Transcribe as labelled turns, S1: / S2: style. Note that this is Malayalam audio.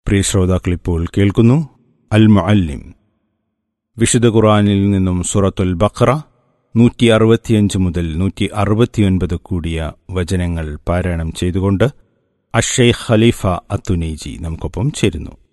S1: പ്രിയ ശ്രോതാക്കളിപ്പോൾ കേൾക്കുന്നു അൽ മുഅല്ലിം. വിശുദ്ധ ഖുർആനിൽ നിന്നും സൂറത്തുൽ ബഖറ 165 മുതൽ 169 കൂടിയ വചനങ്ങൾ പാരായണം ചെയ്തുകൊണ്ട് അഷ്ശൈഖ് ഖലീഫ അത്തുനൈജി നമുക്കൊപ്പം ചേരുന്നു.